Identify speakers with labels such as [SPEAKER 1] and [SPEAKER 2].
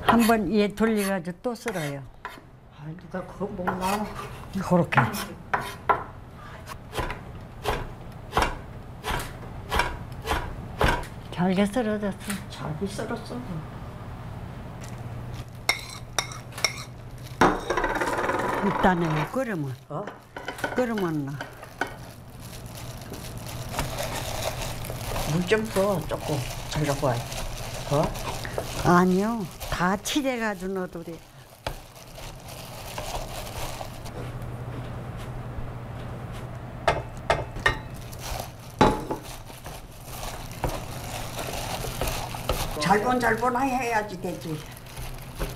[SPEAKER 1] 한 번 얘 돌려가지고 또 썰어요.
[SPEAKER 2] 아, 누가 그거 먹나?
[SPEAKER 1] 그렇게. 잘게 썰어졌어.
[SPEAKER 2] 잘게 썰었어.
[SPEAKER 1] 일단은 끓으면.
[SPEAKER 2] 어?
[SPEAKER 1] 끓으면 나.
[SPEAKER 2] 물 좀 더 조금 저러고 와. 어?
[SPEAKER 1] 아니요. 다 칠해가지고 넣어도 돼.
[SPEAKER 2] 잘본잘본하 해야지 되지.